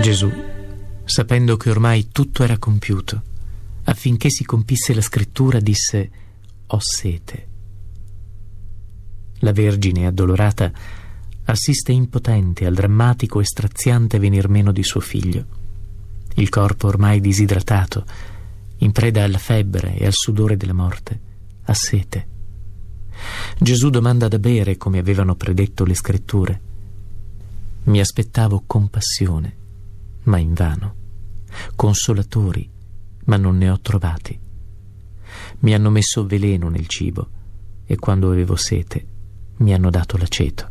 Gesù, sapendo che ormai tutto era compiuto, affinché si compisse la scrittura, disse: «Ho sete». La Vergine, addolorata, assiste impotente al drammatico e straziante venir meno di suo figlio. Il corpo ormai disidratato, in preda alla febbre e al sudore della morte, ha sete. Gesù domanda da bere, come avevano predetto le scritture. Mi aspettavo compassione, ma invano, consolatori, ma non ne ho trovati. Mi hanno messo veleno nel cibo e quando avevo sete mi hanno dato l'aceto.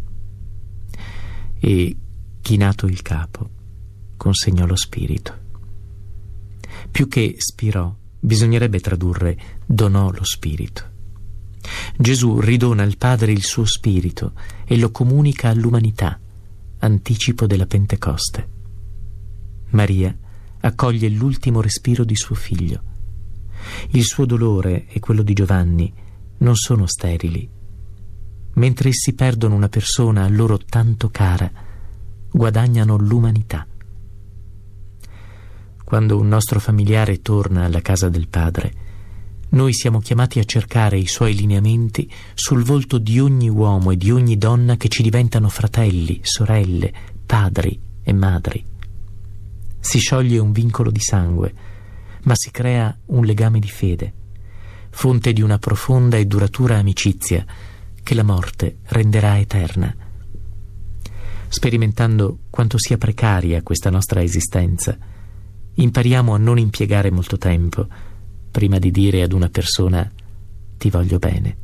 E, chinato il capo, consegnò lo spirito. Più che spirò, bisognerebbe tradurre donò lo spirito. Gesù ridona al Padre il suo spirito e lo comunica all'umanità, anticipo della Pentecoste. Maria accoglie l'ultimo respiro di suo figlio. Il suo dolore e quello di Giovanni non sono sterili. Mentre essi perdono una persona a loro tanto cara, guadagnano l'umanità. Quando un nostro familiare torna alla casa del Padre, noi siamo chiamati a cercare i suoi lineamenti sul volto di ogni uomo e di ogni donna che ci diventano fratelli, sorelle, padri e madri. Si scioglie un vincolo di sangue, ma si crea un legame di fede, fonte di una profonda e duratura amicizia che la morte renderà eterna. Sperimentando quanto sia precaria questa nostra esistenza, impariamo a non impiegare molto tempo prima di dire ad una persona «ti voglio bene».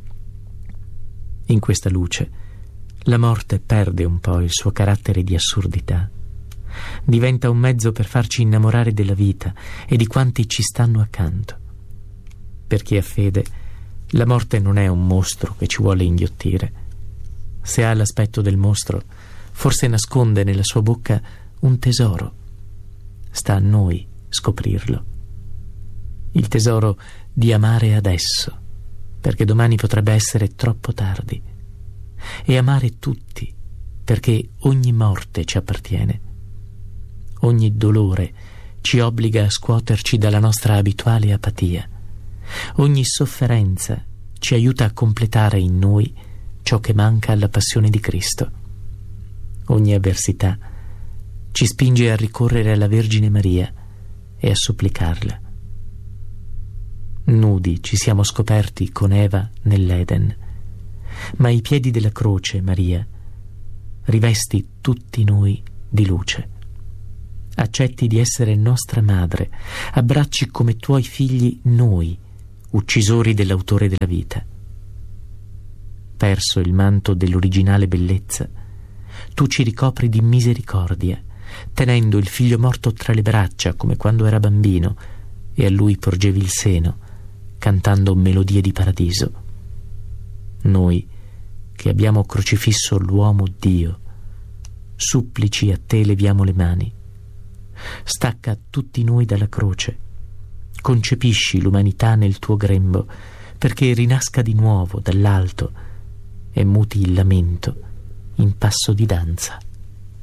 In questa luce, la morte perde un po' il suo carattere di assurdità. Diventa un mezzo per farci innamorare della vita e di quanti ci stanno accanto. Per chi ha fede, la morte non è un mostro che ci vuole inghiottire. Se ha l'aspetto del mostro, forse nasconde nella sua bocca un tesoro. Sta a noi scoprirlo. Il tesoro di amare adesso, perché domani potrebbe essere troppo tardi. E amare tutti, perché ogni morte ci appartiene. Ogni dolore ci obbliga a scuoterci dalla nostra abituale apatia. Ogni sofferenza ci aiuta a completare in noi ciò che manca alla passione di Cristo. Ogni avversità ci spinge a ricorrere alla Vergine Maria e a supplicarla. Nudi ci siamo scoperti con Eva nell'Eden, ma ai piedi della croce, Maria, rivesti tutti noi di luce. Accetti di essere nostra madre, abbracci come tuoi figli noi, uccisori dell'autore della vita. Perso il manto dell'originale bellezza, tu ci ricopri di misericordia, tenendo il figlio morto tra le braccia come quando era bambino e a lui porgevi il seno, cantando melodie di paradiso. Noi, che abbiamo crocifisso l'uomo Dio, supplici a te leviamo le mani. Stacca tutti noi dalla croce, concepisci l'umanità nel tuo grembo, perché rinasca di nuovo dall'alto e muti il lamento in passo di danza.